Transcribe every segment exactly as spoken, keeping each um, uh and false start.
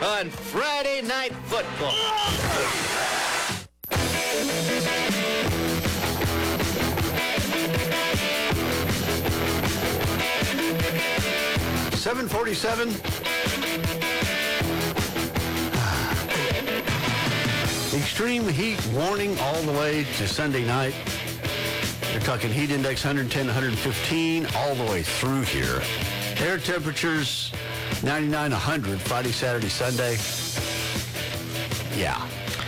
on Friday Night Football. seven forty-seven. Extreme heat warning all the way to Sunday night. You're talking heat index one ten, one fifteen all the way through here. Air temperatures ninety-nine, one hundred Friday, Saturday, Sunday. Yeah.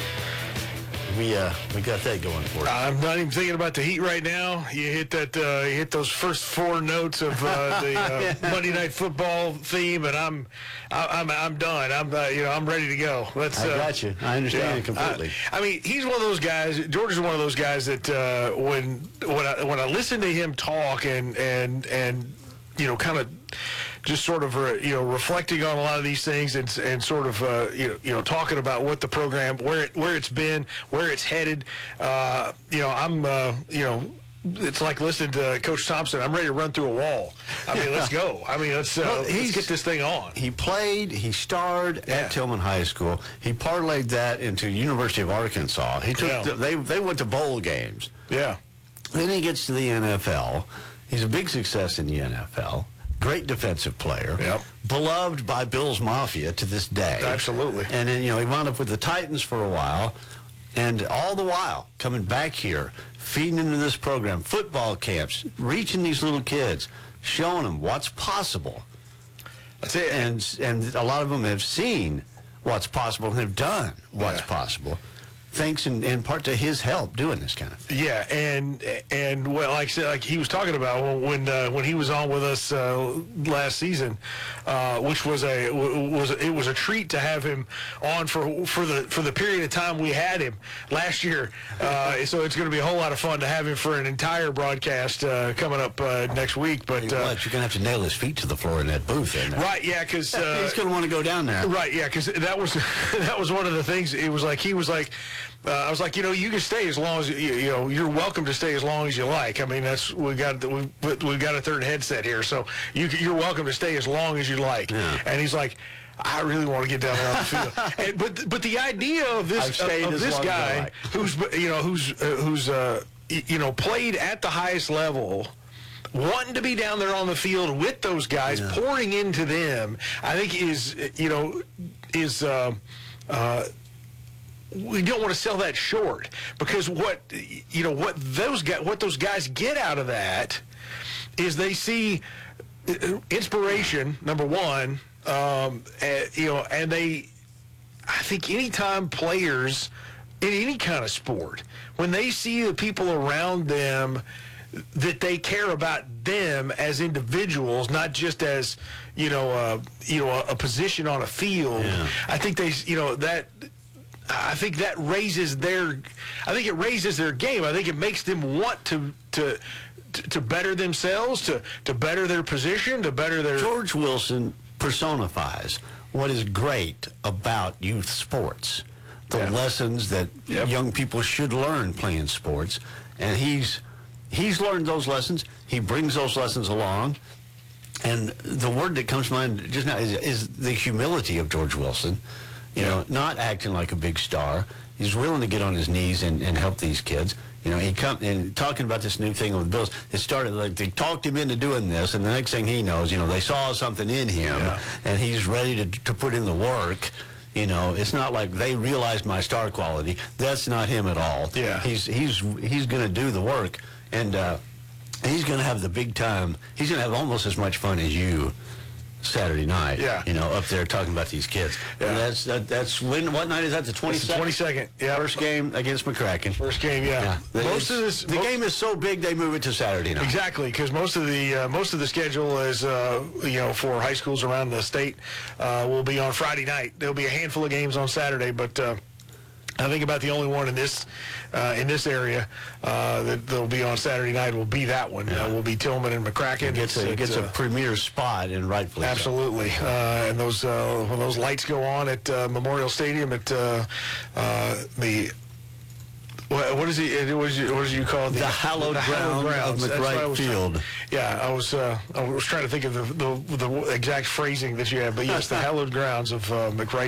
We uh we got that going for us. I'm not even thinking about the heat right now. You hit that. Uh, you hit those first four notes of uh, the uh, Monday Night Football theme, and I'm, I, I'm, I'm done. I'm, uh, you know, I'm ready to go. Let's. I uh, got you. I understand yeah, it completely. I, I mean, he's one of those guys. George is one of those guys that uh, when when I when I listen to him talk and and and you know, kind of just sort of, uh, you know, reflecting on a lot of these things and and sort of, uh, you know, you know, talking about what the program, where it, where it's been, where it's headed. Uh, you know, I'm, uh, you know, it's like listening to Coach Thompson. I'm ready to run through a wall. I mean, let's go. I mean, let's, uh, Well, let's he's- get this thing on. He played, he starred Yeah. at Tillman High School. He parlayed that into University of Arkansas. He took Yeah. the, they they went to bowl games. Yeah. Then he gets to the N F L. He's a big success in the N F L. Great defensive player. Yep. Beloved by Bills Mafia to this day. Absolutely. And then, you know, he wound up with the Titans for a while. And all the while, coming back here, feeding into this program, football camps, reaching these little kids, showing them what's possible. That's it. And and a lot of them have seen what's possible and have done what's Yeah. possible. Thanks in, in part to his help doing this kind of thing. Yeah, and and well, like I said, like he was talking about when uh, when he was on with us uh, last season, uh, which was a was it was a treat to have him on for for the for the period of time we had him last year. Uh, so it's going to be a whole lot of fun to have him for an entire broadcast uh, coming up uh, next week. But What, uh, you're going to have to nail his feet to the floor in that booth. Isn't it? right, yeah, because uh, He's going to want to go down there. right, yeah, because that was that was one of the things. It was like he was like. Uh, I was like, you know, you can stay as long as you, you know. You're welcome to stay as long as you like. I mean, that's we got we we've got a third headset here, so you you're welcome to stay as long as you like. Yeah. And he's like, I really want to get down there on the field. and, but but the idea of I've this stayed of, of as this long as I guy like. who's you know who's uh, who's uh, y- you know played at the highest level. Wanting to be down there on the field with those guys, Yeah. pouring into them, I think is you know is. Uh, uh, we don't want to sell that short because what you know what those guys what those guys get out of that is they see inspiration, number one, um, and, you know, and they I think anytime players in any kind of sport, when they see the people around them that they care about them as individuals, not just as you know uh, you know a, a position on a field, Yeah. I think they you know that. I think that raises their, I think it raises their game. I think it makes them want to to to, to better themselves, to to better their position, to better their. George Wilson personifies what is great about youth sports, the Yeah. lessons that Yep. young people should learn playing sports, and he's he's learned those lessons. He brings those lessons along, and the word that comes to mind just now is, is the humility of George Wilson. You know, not acting like a big star. He's willing to get on his knees and, and help these kids. You know, he come and talking about this new thing with the Bills. It started like they talked him into doing this, and the next thing he knows, you know, they saw something in him, Yeah. and he's ready to to put in the work. You know, it's not like they realized my star quality. That's not him at all. Yeah. he's he's he's going to do the work, and uh, he's going to have the big time. He's going to have almost as much fun as you. Saturday night, Yeah. you know, up there talking about these kids. Yeah. And that's that, that's when. What night is that? The twenty-second. twenty-second, yeah. First game against McCracken. First game, yeah. Yeah. Most It's- of this, the mo- game is so big they move it to Saturday night. Exactly, because most of the uh, most of the schedule is uh, you know for high schools around the state uh, will be on Friday night. There'll be a handful of games on Saturday, but uh, I think about the only one in this uh, in this area uh, that will be on Saturday night will be that one. Yeah. Uh, will be Tillman and McCracken. It gets a, it It's, gets a uh, premier spot, and rightfully so. Absolutely, uh, and those uh, when those lights go on at uh, Memorial Stadium at uh, uh, the what, what is it? What is you, what is you call it? The hallowed ground of That's what I McWright was trying- Field. Yeah, I was uh, I was trying to think of the, the the exact phrasing that you had, but yes, the hallowed grounds of uh, McWright